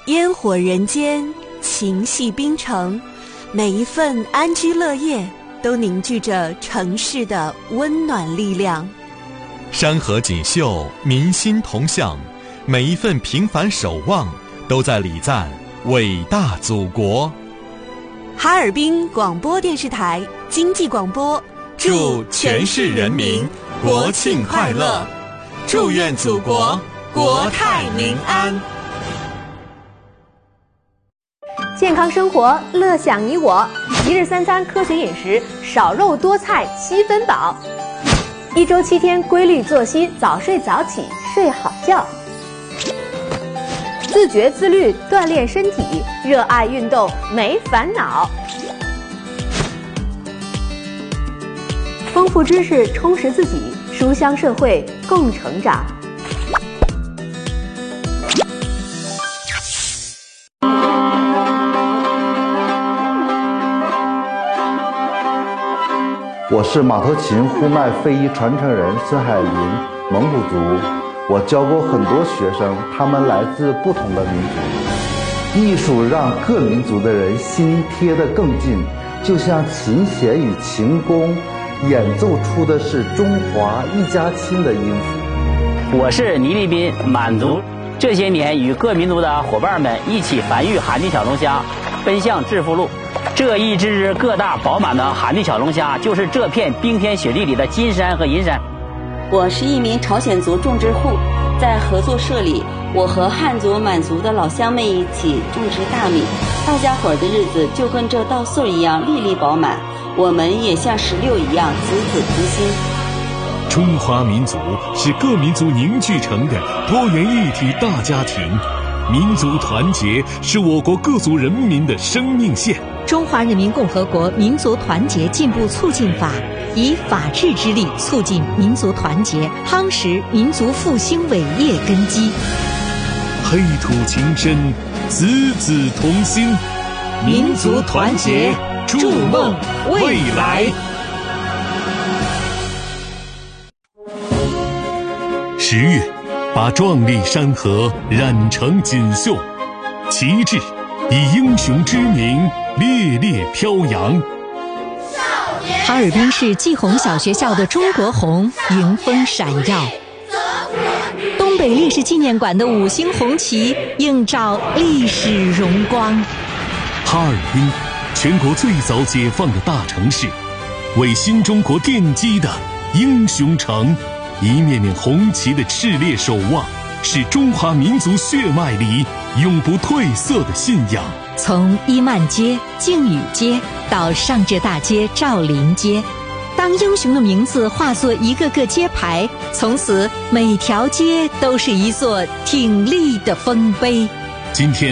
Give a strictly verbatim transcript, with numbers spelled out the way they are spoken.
烟火人间，情系冰城，每一份安居乐业都凝聚着城市的温暖力量。 山河锦绣，民心同向，每一份平凡守望都在礼赞伟大祖国。 哈尔滨广播电视台经济广播， 祝全市人民国庆快乐，祝愿祖国国泰民安。 健康生活，乐享你我。一日三餐科学饮食，少肉多菜七分饱。一周七天规律作息，早睡早起，睡好觉。自觉自律，锻炼身体，热爱运动，没烦恼。丰富知识，充实自己，书香社会，共成长。 我是马头琴呼麦非遗传承人孙海林，蒙古族。我教过很多学生，他们来自不同的民族。艺术让各民族的人心贴得更近，就像琴弦与琴弓演奏出的是中华一家亲的音符。 我是倪立斌，满族。这些年与各民族的伙伴们一起繁育寒地小龙虾，奔向致富路。这一只只个大饱满的寒地小龙虾，就是这片冰天雪地里的金山和银山。 我是一名朝鲜族种植户，在合作社里，我和汉族、满族的老乡们一起种植大米，大家伙的日子就跟这稻穗一样粒粒饱满，我们也像石榴一样子子同心。 中华民族是各民族凝聚成的多元一体大家庭，民族团结是我国各族人民的生命线。 中华人民共和国民族团结进步促进法以法治之力促进民族团结，夯实民族复兴伟业根基。 黑土情深，子子同心， 民族团结，筑梦未来。 十月，把壮丽山河染成锦绣，旗帜以英雄之名烈烈飘扬。 哈尔滨市季红小学校的中国红迎风闪耀，东北烈士纪念馆的五星红旗映照历史荣光。 哈尔滨，全国最早解放的大城市，为新中国奠基的英雄城，一面面红旗的炽烈守望，是中华民族血脉里永不褪色的信仰。 从伊曼街、靖宇街到上浙大街、赵林街，当英雄的名字化作一个个街牌，从此每条街都是一座挺立的丰碑。 今天